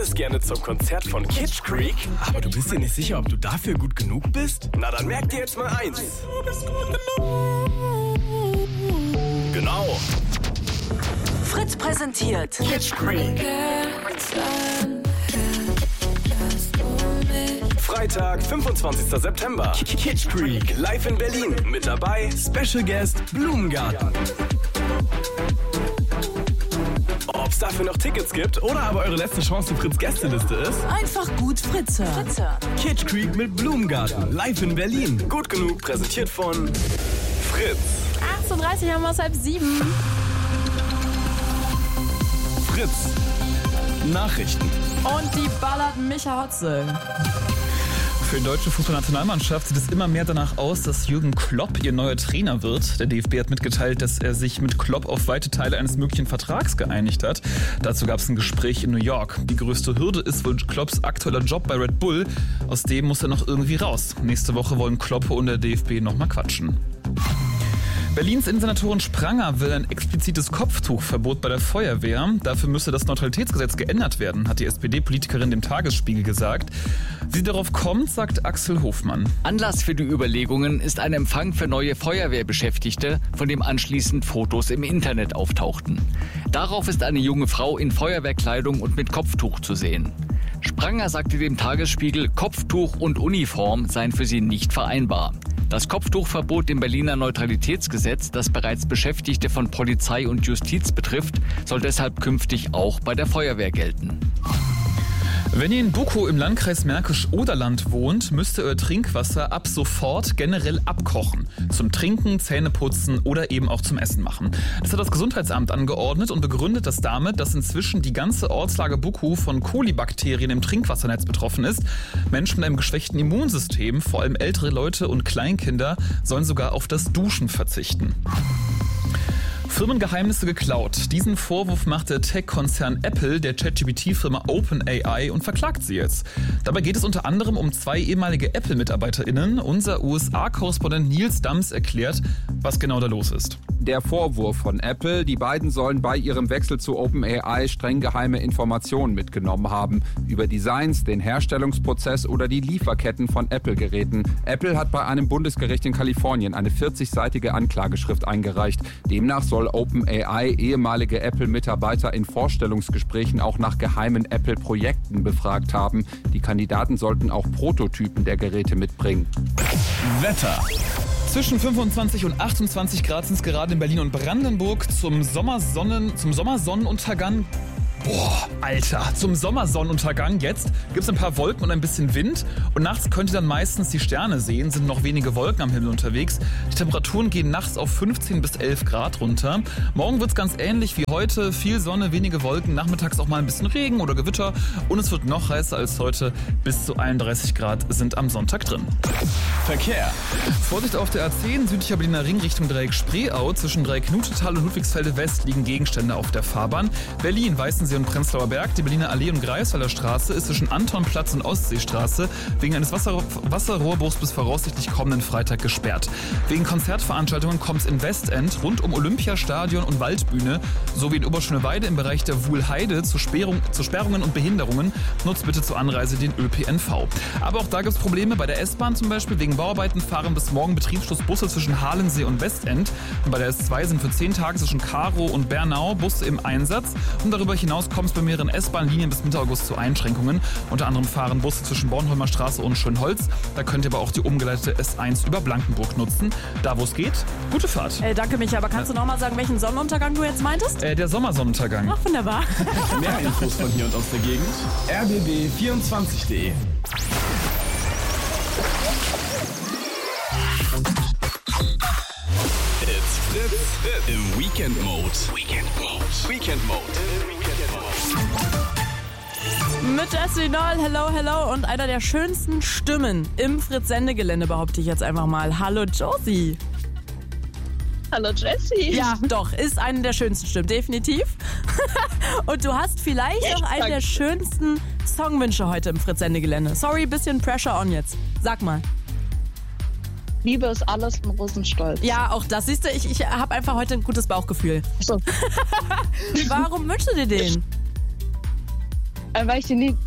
würdest gerne zum Konzert von Kitsch Creek, aber du bist dir nicht sicher, ob du dafür gut genug bist? Na, dann merk dir jetzt mal eins. Du bist gut genug. Genau. Fritz präsentiert Kitsch Creek. Freitag, 25. September. Kitsch Creek, live in Berlin. Mit dabei Special Guest Blumengarten. Ob es dafür noch Tickets gibt Oder aber eure letzte Chance die Fritz-Gästeliste ist? einfach gut Fritz hören. Kitsch Creek mit Blumengarten, live in Berlin. Gut genug, präsentiert von Fritz. 8:30 haben wir es 6:30. Fritz. Nachrichten. Und die ballert Micha Hotze. Für die deutsche Fußballnationalmannschaft sieht es immer mehr danach aus, dass Jürgen Klopp ihr neuer Trainer wird. Der DFB hat mitgeteilt, dass er sich mit Klopp auf weite Teile eines möglichen Vertrags geeinigt hat. Dazu gab es ein Gespräch in New York. Die größte Hürde ist wohl Klopps aktueller Job bei Red Bull. Aus dem muss er noch irgendwie raus. Nächste Woche wollen Klopp und der DFB nochmal quatschen. Berlins Innensenatorin Spranger will ein explizites Kopftuchverbot bei der Feuerwehr. Dafür müsse das Neutralitätsgesetz geändert werden, hat die SPD-Politikerin dem Tagesspiegel gesagt. Wie sie darauf kommt, sagt Axel Hofmann. Anlass für die Überlegungen ist ein Empfang für neue Feuerwehrbeschäftigte, von dem anschließend Fotos im Internet auftauchten. Darauf ist eine junge Frau in Feuerwehrkleidung und mit Kopftuch zu sehen. Spranger sagte dem Tagesspiegel, Kopftuch und Uniform seien für sie nicht vereinbar. Das Kopftuchverbot im Berliner Neutralitätsgesetz, das bereits Beschäftigte von Polizei und Justiz betrifft, soll deshalb künftig auch bei der Feuerwehr gelten. Wenn ihr in Bukow im Landkreis Märkisch-Oderland wohnt, müsst ihr euer Trinkwasser ab sofort generell abkochen. Zum Trinken, Zähneputzen oder eben auch zum Essen machen. Das hat das Gesundheitsamt angeordnet und begründet das damit, dass inzwischen die ganze Ortslage Bukow von Kolibakterien im Trinkwassernetz betroffen ist. Menschen mit einem geschwächten Immunsystem, vor allem ältere Leute und Kleinkinder, sollen sogar auf das Duschen verzichten. Firmengeheimnisse geklaut. Diesen Vorwurf macht der Tech-Konzern Apple der ChatGPT-Firma OpenAI und verklagt sie jetzt. Dabei geht es unter anderem um 2 ehemalige Apple-MitarbeiterInnen. Unser USA-Korrespondent Nils Dams erklärt, was genau da los ist. Der Vorwurf von Apple, die beiden sollen bei ihrem Wechsel zu OpenAI streng geheime Informationen mitgenommen haben. Über Designs, den Herstellungsprozess oder die Lieferketten von Apple-Geräten. Apple hat bei einem Bundesgericht in Kalifornien eine 40-seitige Anklageschrift eingereicht. Demnach soll OpenAI ehemalige Apple-Mitarbeiter in Vorstellungsgesprächen auch nach geheimen Apple-Projekten befragt haben. Die Kandidaten sollten auch Prototypen der Geräte mitbringen. Wetter. Zwischen 25 und 28 Grad sind es gerade in Berlin und Brandenburg. Zum Sommersonnenuntergang. Boah, Alter, zum Sommersonnenuntergang jetzt gibt es ein paar Wolken und ein bisschen Wind und nachts könnt ihr dann meistens die Sterne sehen, sind noch wenige Wolken am Himmel unterwegs. Die Temperaturen gehen nachts auf 15 bis 11 Grad runter. Morgen wird es ganz ähnlich wie heute, viel Sonne, wenige Wolken, nachmittags auch mal ein bisschen Regen oder Gewitter und es wird noch heißer als heute, bis zu 31 Grad sind am Sonntag drin. Verkehr. Vorsicht auf der A10, südlicher Berliner Ring Richtung Dreieck Spreeau, zwischen Dreieck-Knutetal und Ludwigsfelde West liegen Gegenstände auf der Fahrbahn. Berlin, Weißensee und Prenzlauer Berg, die Berliner Allee und Greifswalder Straße ist zwischen Antonplatz und Ostseestraße wegen eines Wasserrohrbruchs bis voraussichtlich kommenden Freitag gesperrt. Wegen Konzertveranstaltungen kommt es in Westend rund um Olympiastadion und Waldbühne sowie in Oberschöneweide im Bereich der Wuhlheide zu Sperrungen und Behinderungen. Nutzt bitte zur Anreise den ÖPNV. Aber auch da gibt es Probleme. Bei der S-Bahn zum Beispiel wegen Bauarbeiten fahren bis morgen Betriebsschlussbusse zwischen Halensee und Westend. Und bei der S2 sind für 10 Tage zwischen Karow und Bernau Busse im Einsatz. Und darüber hinaus kommt es bei mehreren S-Bahn-Linien bis Mitte August zu Einschränkungen. Unter anderem fahren Busse zwischen Bornholmer Straße und Schönholz. Da könnt ihr aber auch die umgeleitete S1 über Blankenburg nutzen. Da, wo es geht, gute Fahrt. Danke, Micha. Aber kannst du nochmal sagen, welchen Sonnenuntergang du jetzt meintest? Der Sommersonnenuntergang. Ach, wunderbar. Mehr Infos von hier und aus der Gegend. rbb24.de. It's Fritz im Weekend Mode. Weekend Mode. Mit Jessie Noll, hello und einer der schönsten Stimmen im Fritz-Sendegelände, behaupte ich jetzt einfach mal. Hallo Josie. Hallo Jessie. Ja, doch, ist eine der schönsten Stimmen, definitiv. Und du hast vielleicht auch einen der schönsten Songwünsche heute im Fritz-Sendegelände. Sorry, bisschen Pressure on jetzt. Sag mal. Liebe ist alles und Rosenstolz. Ja, auch das. Siehst du, ich habe einfach heute ein gutes Bauchgefühl. So. Warum wünschst du dir den? Weil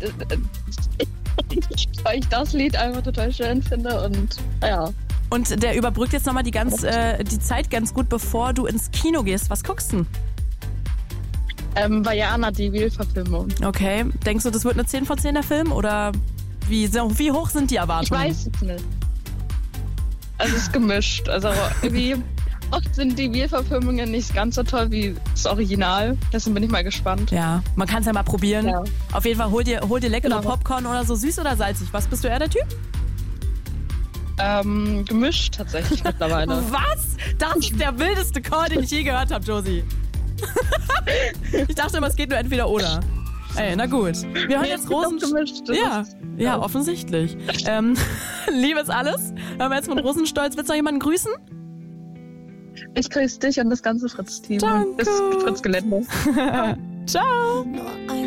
ich das Lied einfach total schön finde und ja. Und der überbrückt jetzt nochmal die Zeit ganz gut, bevor du ins Kino gehst. Was guckst du denn? Vajana, die Will-Verfilmung. Okay. Denkst du, das wird eine 10 von 10 der Film? Oder wie hoch sind die Erwartungen? Ich weiß es nicht. Also es ist gemischt. Also irgendwie oft sind die Will-Verfilmungen nicht ganz so toll wie das Original. Deswegen bin ich mal gespannt. Ja, man kann es ja mal probieren. Ja. Auf jeden Fall hol dir leckere Popcorn oder so. Süß oder salzig? Was bist du eher der Typ? Gemischt tatsächlich mittlerweile. Was? Das ist der wildeste Call, den ich je gehört habe, Josie. Ich dachte immer, es geht nur entweder oder. Ey, na gut. Wir hören jetzt Rosenstolz. Ja, offensichtlich. Liebes alles. Hören wir jetzt von Rosenstolz. Willst du noch jemanden grüßen? Ich grüße dich und das ganze Fritz-Team. Danke. Das Fritz-Gelände. Ciao.